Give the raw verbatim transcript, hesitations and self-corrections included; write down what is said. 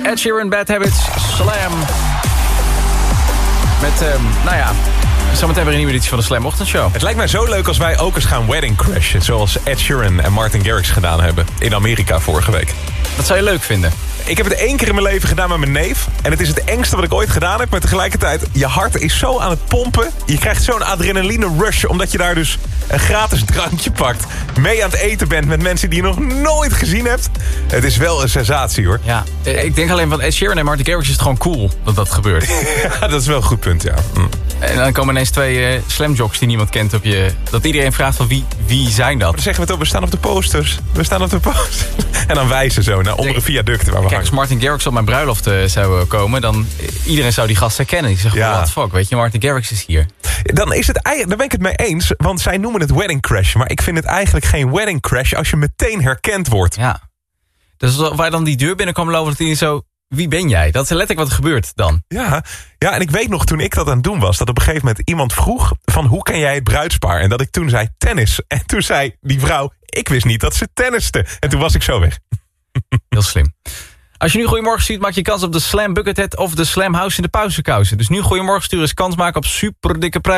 Ed Sheeran, Bad Habits, Slam. Met, um, nou ja, zometeen weer een nieuwe editie van de Slam Ochtendshow. Het lijkt mij zo leuk als wij ook eens gaan wedding crashen. Zoals Ed Sheeran en Martin Garrix gedaan hebben in Amerika vorige week. Dat zou je leuk vinden. Ik heb het één keer in mijn leven gedaan met mijn neef. En het is het engste wat ik ooit gedaan heb. Maar tegelijkertijd, je hart is zo aan het pompen. Je krijgt zo'n adrenaline rush. Omdat je daar dus een gratis drankje pakt. Mee aan het eten bent met mensen die je nog nooit gezien hebt. Het is wel een sensatie hoor. Ja, ik denk alleen van Ed Sheeran en Martin Garrix is het gewoon cool dat dat gebeurt. Ja, dat is wel een goed punt, ja. Mm. En dan komen ineens twee uh, slamjocks die niemand kent op je... Dat iedereen vraagt van wie, wie zijn dat? Dan zeggen we het ook, we staan op de posters. We staan op de posters. En dan wijzen zo naar onder een viaduct waar we Kijk, als Martin Garrix op mijn bruiloft uh, zou komen... dan uh, iedereen zou die gast herkennen. Die zegt, ja. what the fuck, weet je, Martin Garrix is hier. Dan, is het, dan ben ik het mee eens, want zij noemen het wedding crash. Maar ik vind het eigenlijk geen wedding crash als je meteen herkend wordt. Ja. Dus als wij dan die deur binnenkwam lopen, dat iedereen zo... Wie ben jij? Dat is letterlijk wat er gebeurt dan. Ja, ja, en ik weet nog toen ik dat aan het doen was... dat op een gegeven moment iemand vroeg van hoe ken jij het bruidspaar? En dat ik toen zei tennis. En toen zei die vrouw, ik wist niet dat ze tennisten. En toen was ik zo weg. Heel slim. Als je nu Goedemorgen ziet, maak je kans op de Slam Buckethead of de Slam House in de Pausekousen. Dus nu Goedemorgen sturen is kans maken op super dikke prijs.